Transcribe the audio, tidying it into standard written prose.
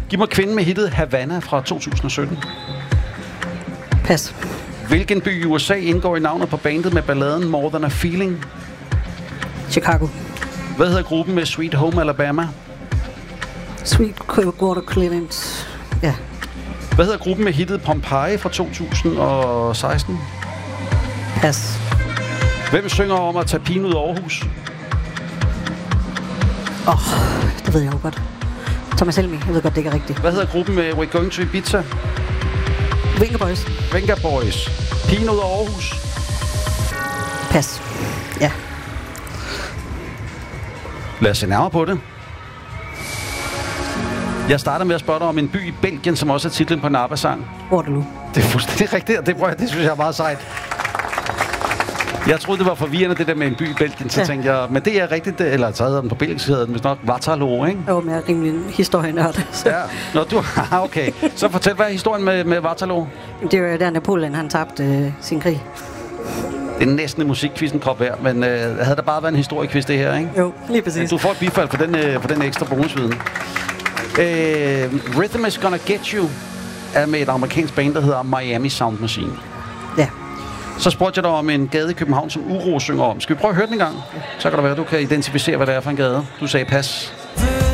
Giv mig kvinden med hittet Havana fra 2017. Pas. Hvilken by i USA indgår i navnet på bandet med balladen More Than a Feeling? Chicago. Hvad hedder gruppen med Sweet Home Alabama? Sweetwater Clearance. Ja. Hvad hedder gruppen med hittet Pompeii fra 2016? Pas. Hvem synger om at tage pigen ud af Aarhus? Det ved jeg jo godt. Thomas Helmig. Jeg ved godt, det ikke er rigtigt. Hvad hedder gruppen med We're Going to Ibiza? Venga Boys. Venga Boys. Pigen ud af Aarhus? Pas. Ja. Lad os se nærmere på det. Jeg starter med at spørge dig om en by i Belgien, som også er titlen på en ABBA-sang. Waterloo. Det er fuldstændig rigtigt, og det synes jeg er meget sejt. Jeg troede, det var forvirrende, det der med en by i Belgien, så tænkte jeg, men det er rigtigt, eller så hedder den på belgisk, så hedder den vist nok Waterloo, ikke? Jo, men jeg er rimelig historienørd. Ja, nå, du har, okay. Så fortæl, hvad er historien med Waterloo? Det var jo der Napoleon, han tabte sin krig. Det er næsten en musikkvisten krop værd, men havde der bare været en historiekvist det her, ikke? Jo, lige præcis. Du får et bifald for den ekstra bonusviden. Rhythm is Gonna Get You er med et amerikansk band, der hedder Miami Sound Machine. Ja. Så spurgte jeg dig om en gade i København, som Uro synger om. Skal vi prøve at høre den en gang? Så kan det være, at du kan identificere, hvad det er for en gade. Du sagde pas.